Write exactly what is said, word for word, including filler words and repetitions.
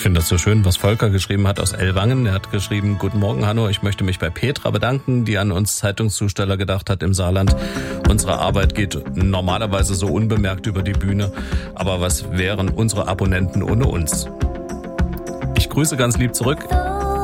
finde das so schön, was Volker geschrieben hat aus Ellwangen. Er hat geschrieben: Guten Morgen, Hanno, ich möchte mich bei Petra bedanken, die an uns Zeitungszusteller gedacht hat im Saarland. Unsere Arbeit geht normalerweise so unbemerkt über die Bühne, aber was wären unsere Abonnenten ohne uns? Ich grüße ganz lieb zurück.